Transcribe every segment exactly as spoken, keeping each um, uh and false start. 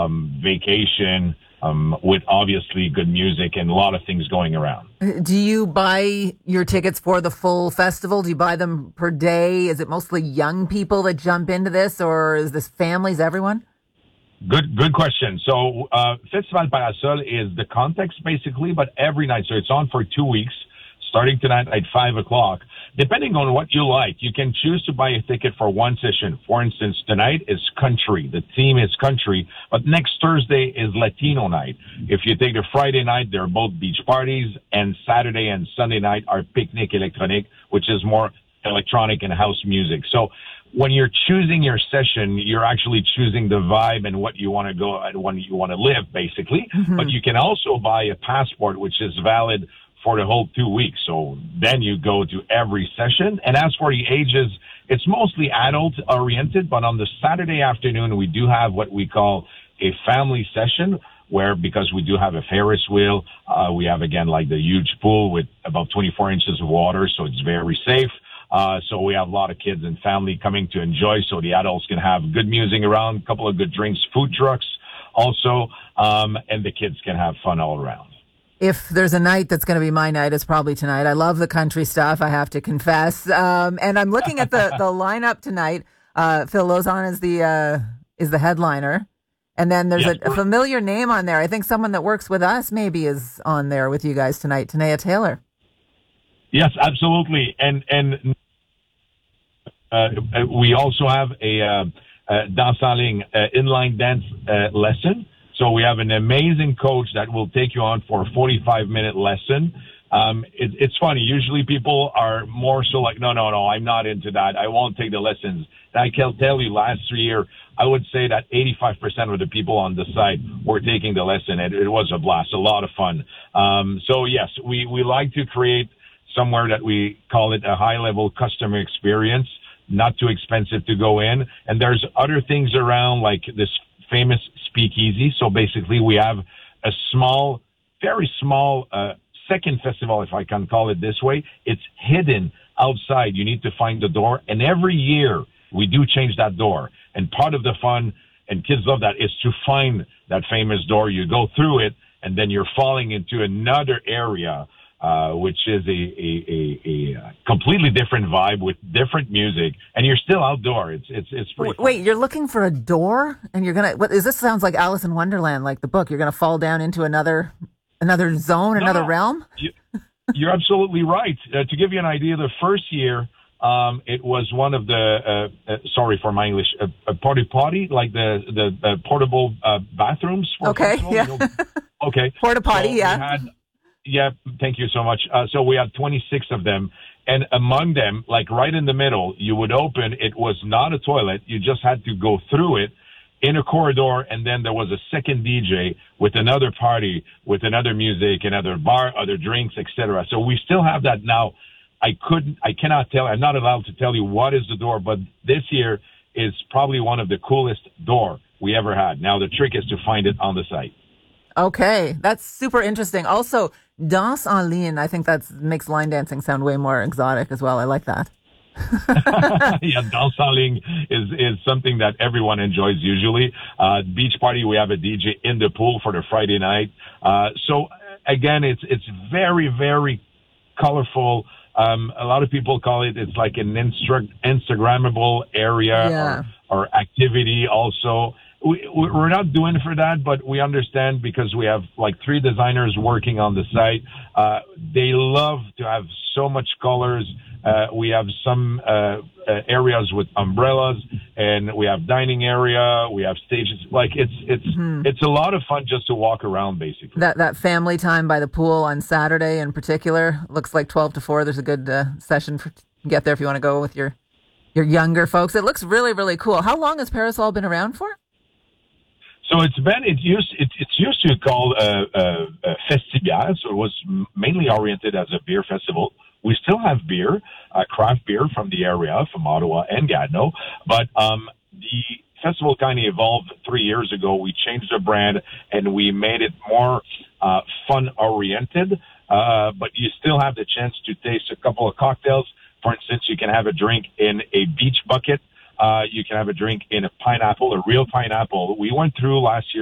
um, vacation, um, with obviously good music and a lot of things going around. Do you buy your tickets for the full festival? Do you buy them per day? Is it mostly young people that jump into this, or is this families, everyone? Good, good question. So, uh, Festival Parasol is the context basically, but every night. So it's on for two weeks, starting tonight at five o'clock. Depending on what you like, you can choose to buy a ticket for one session. For instance, tonight is country. The theme is country, but next Thursday is Latino night. If you take the Friday night, they're both beach parties, and Saturday and Sunday night are picnic electronic, which is more electronic and house music. So when you're choosing your session, you're actually choosing the vibe and what you want to go and when you want to live, basically. Mm-hmm. But you can also buy a passport, which is valid for the whole two weeks. So then you go to every session. And as for the ages, it's mostly adult oriented, but on the Saturday afternoon, we do have what we call a family session where, because we do have a Ferris wheel, uh, we have again, like the huge pool with about twenty-four inches of water. So it's very safe. Uh, so we have a lot of kids and family coming to enjoy. So the adults can have good music around, a couple of good drinks, food trucks also, um, and the kids can have fun all around. If there's a night that's going to be my night, it's probably tonight. I love the country stuff, I have to confess. Um, and I'm looking at the, the lineup tonight. Uh, Phil Lauzon is the uh, is the headliner. And then there's yes, a, a familiar name on there. I think someone that works with us maybe is on there with you guys tonight, Tanea Taylor. Yes, absolutely. And and uh, we also have a uh, uh, Danse en ligne, uh, inline dance uh, lesson. So we have an amazing coach that will take you on for a forty-five minute lesson. Um, it, it's funny. Usually people are more so like, no, no, no, I'm not into that. I won't take the lessons. And I can tell you last year, I would say that eighty-five percent of the people on the site were taking the lesson. And it was a blast, a lot of fun. Um, so yes, we, we like to create somewhere that we call it a high level customer experience, not too expensive to go in. And there's other things around like this famous speakeasy. So basically we have a small, very small, uh, second festival, if I can call it this way. It's hidden outside. You need to find the door. And every year we do change that door. And part of the fun, and kids love that, is to find that famous door. You go through it and then you're falling into another area, uh, which is a, a, a, a completely different vibe with different music, and you're still outdoor. It's, it's, it's pretty Wait, wait, you're looking for a door and you're going to, what is this? Sounds like Alice in Wonderland, like the book. You're going to fall down into another, another zone, no, another realm? You, you're absolutely right. Uh, to give you an idea, the first year, um, it was one of the, uh, uh, sorry for my English, uh, a party potty, like the, the, uh, portable, uh, bathrooms. For okay. Festival, Yeah. you know? Okay. Porta potty. So yeah. Had, yeah. Thank you so much. Uh, so we had twenty-six of them. And among them, like right in the middle, you would open, it was not a toilet. You just had to go through it in a corridor. And then there was a second D J with another party, with another music, another bar, other drinks, et cetera. So we still have that now. I couldn't, I cannot tell, I'm not allowed to tell you what is the door, but this year is probably one of the coolest door we ever had. Now the trick is to find it on the site. Okay. That's super interesting. Also, Danse en ligne, I think that makes line dancing sound way more exotic as well. I like that. Yeah, Danse en ligne is, is something that everyone enjoys usually. Uh, beach party, we have a D J in the pool for the Friday night. Uh, so again, it's, it's very, very colorful. Um, a lot of people call it, it's like an Insta- Instagrammable area yeah. or, or activity also. We, we're not doing for that, but we understand because we have like three designers working on the site. Uh, they love to have so much colors. Uh, we have some uh, uh, areas with umbrellas, and we have dining area. We have stages. Like it's it's mm-hmm. it's a lot of fun just to walk around, basically. That that family time by the pool on Saturday in particular looks like twelve to four. There's a good uh, session for get there if you want to go with your your younger folks. It looks really really cool. How long has Parasol been around for? So it's been, it used, it, it's used to be called, uh, uh, uh, Festibière. So it was mainly oriented as a beer festival. We still have beer, uh, craft beer from the area, from Ottawa and Gatineau. But, um, the festival kind of evolved three years ago. We changed the brand and we made it more, uh, fun oriented. Uh, but you still have the chance to taste a couple of cocktails. For instance, you can have a drink in a beach bucket. Uh, you can have a drink in a pineapple, a real pineapple. We went through last year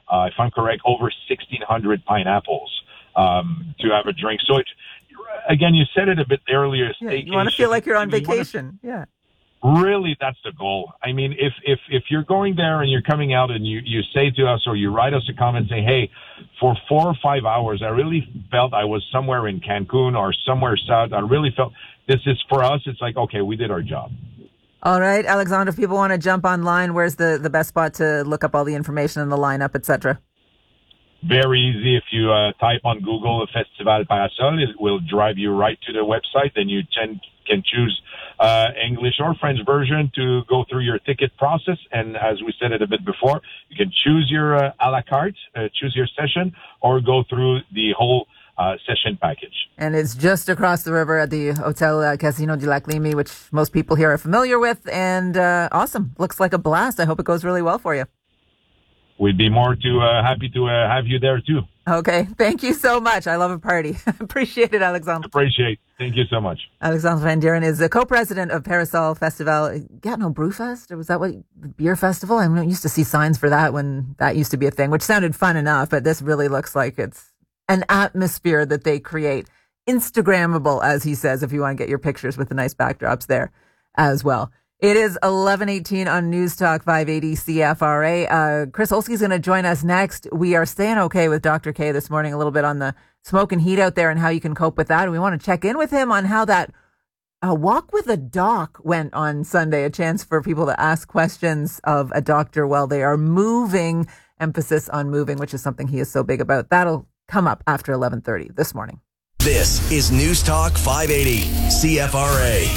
uh, if I'm correct, over sixteen hundred pineapples um, to have a drink. So it's, again, you said it a bit earlier. Yeah, you want to feel like you're on vacation. You wanna, yeah. Really, that's the goal. I mean, if, if, if you're going there and you're coming out and you, you say to us or you write us a comment saying, hey, for four or five hours, I really felt I was somewhere in Cancun or somewhere south. I really felt this is for us. It's like, okay, we did our job. All right, Alexandre, if people want to jump online, where's the, the best spot to look up all the information and the lineup, et cetera? Very easy. If you uh, type on Google Festival Parasol, it will drive you right to the website. Then you can, can choose uh, English or French version to go through your ticket process. And as we said it a bit before, you can choose your uh, a la carte, uh, choose your session, or go through the whole uh, session package. And it's just across the river at the Hotel uh, Casino du Lac Lémy, which most people here are familiar with. And uh, awesome. Looks like a blast. I hope it goes really well for you. We'd be more to uh, happy to uh, have you there too. Okay, thank you so much. I love a party. Appreciate it, Alexandre. Appreciate. Thank you so much. Alexandre Van Dieren is a co-president of Parasol Festival. Gatineau Brewfest? Or was that what the beer festival? I mean, I used to see signs for that when that used to be a thing, which sounded fun enough. But this really looks like it's an atmosphere that they create, Instagrammable, as he says. If you want to get your pictures with the nice backdrops there as well. It is eleven eighteen on News Talk five eighty C F R A. Uh, Chris Olsky is going to join us next. We are staying okay with Doctor K this morning, a little bit on the smoke and heat out there and how you can cope with that. And we want to check in with him on how that uh, walk with a doc went on Sunday, a chance for people to ask questions of a doctor while they are moving, emphasis on moving, which is something he is so big about. That'll come up after eleven thirty this morning. This is News Talk five eighty C F R A.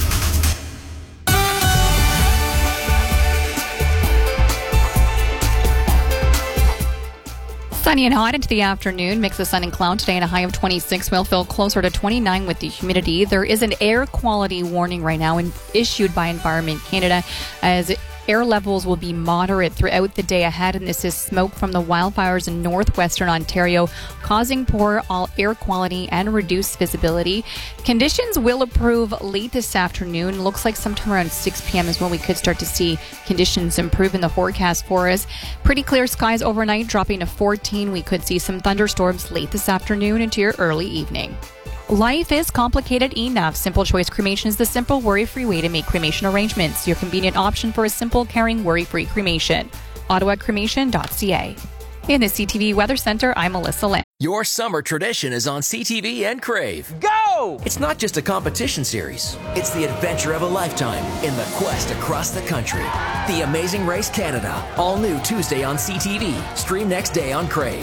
Sunny and hot into the afternoon. Mix of sun and cloud today and a high of twenty-six. Will feel closer to twenty-nine with the humidity. There is an air quality warning right now and issued by Environment Canada as air levels will be moderate throughout the day ahead, and this is smoke from the wildfires in northwestern Ontario, causing poor all air quality and reduced visibility. Conditions will improve late this afternoon. Looks like sometime around six p.m. is when we could start to see conditions improve in the forecast for us. Pretty clear skies overnight, dropping to fourteen. We could see some thunderstorms late this afternoon into your early evening. Life is complicated enough. Simple Choice Cremation is the simple, worry-free way to make cremation arrangements. Your convenient option for a simple, caring, worry-free cremation. ottawa cremation dot c a. In the C T V Weather Center, I'm Melissa Lamb. Your summer tradition is on C T V and Crave. Go! It's not just a competition series. It's the adventure of a lifetime in the quest across the country. The Amazing Race Canada. All new Tuesday on C T V. Stream next day on Crave.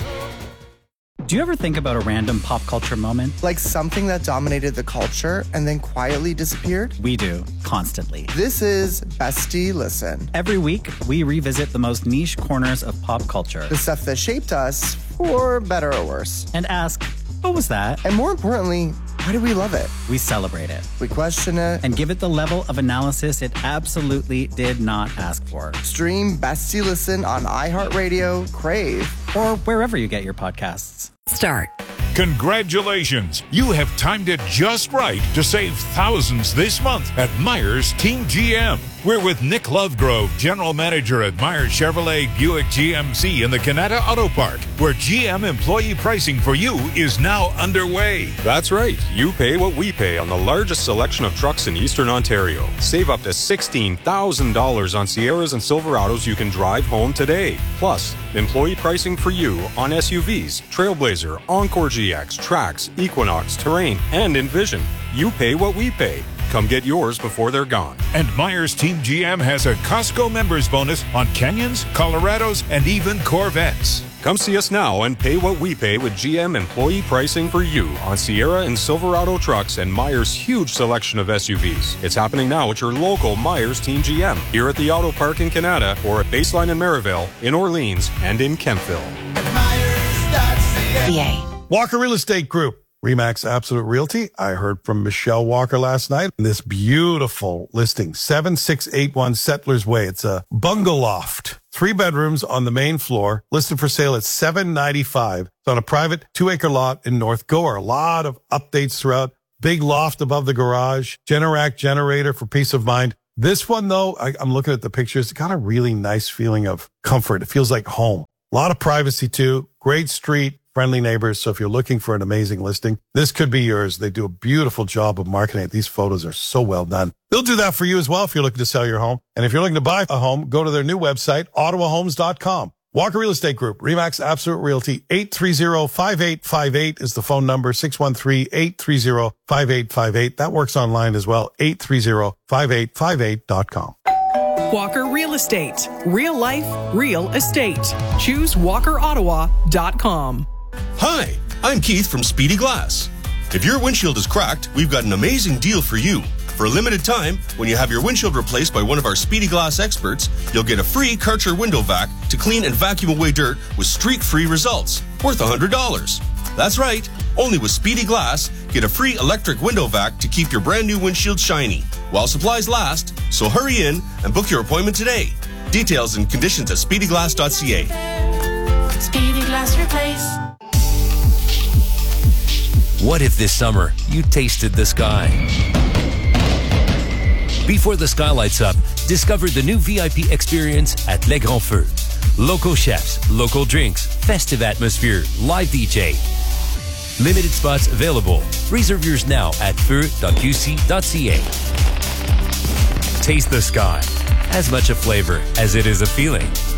Do you ever think about a random pop culture moment? Like something that dominated the culture and then quietly disappeared? We do, constantly. This is Bestie Listen. Every week, we revisit the most niche corners of pop culture. The stuff that shaped us, for better or worse. And ask, what was that? And more importantly, why do we love it? We celebrate it. We question it. And give it the level of analysis it absolutely did not ask for. Stream Bestie Listen on iHeartRadio, Crave, or wherever you get your podcasts. Start. Congratulations! You have timed it just right to save thousands this month at Myers Team G M. We're with Nick Lovegrove, General Manager at Myers Chevrolet Buick G M C in the Canada Auto Park, where G M employee pricing for you is now underway. That's right. You pay what we pay on the largest selection of trucks in Eastern Ontario. Save up to sixteen thousand dollars on Sierras and Silverados you can drive home today. Plus, employee pricing for you on S U Vs, Trailblazer, Encore G X, Trax, Equinox, Terrain, and Envision. You pay what we pay. Come get yours before they're gone. And Myers Team G M has a Costco members bonus on Canyons, Colorados, and even Corvettes. Come see us now and pay what we pay with G M employee pricing for you on Sierra and Silverado trucks and Myers' huge selection of S U Vs. It's happening now at your local Myers Team G M, here at the Auto Park in Canada, or at Baseline in Merivale, in Orleans, and in Kempville. V A. Walker Real Estate Group. Remax Absolute Realty. I heard from Michelle Walker last night. This beautiful listing, seven six eight one Settlers Way. It's a bungalow loft, three bedrooms on the main floor, listed for sale at seven ninety-five. It's on a private two-acre lot in North Gower. A lot of updates throughout. Big loft above the garage, Generac generator for peace of mind. This one, though, I, I'm looking at the pictures. It's got a really nice feeling of comfort. It feels like home. A lot of privacy too. Great street, friendly neighbors. So if you're looking for an amazing listing, this could be yours. They do a beautiful job of marketing it. These photos are so well done. They'll do that for you as well if you're looking to sell your home. And if you're looking to buy a home, go to their new website, ottawa homes dot com. Walker Real Estate Group, Remax Absolute Realty, eight three zero, five eight five eight is the phone number, six one three, eight three zero, five eight five eight. That works online as well, eight three zero, five eight five eight dot com. Walker Real Estate. Real life, real estate. Choose walker ottawa dot com. Hi, I'm Keith from Speedy Glass. If your windshield is cracked, we've got an amazing deal for you. For a limited time, when you have your windshield replaced by one of our Speedy Glass experts, you'll get a free Karcher window vac to clean and vacuum away dirt with streak-free results, worth one hundred dollars. That's right, only with Speedy Glass, get a free electric window vac to keep your brand new windshield shiny, while supplies last, so hurry in and book your appointment today. Details and conditions at speedy glass dot c a. Speedy Glass Replace. What if this summer you tasted the sky? Before the sky lights up, discover the new V I P experience at Les Grands Feux. Local chefs, local drinks, festive atmosphere, live D J. Limited spots available. Reserve yours now at feu dot q c dot c a. Taste the sky. As much a flavor as it is a feeling.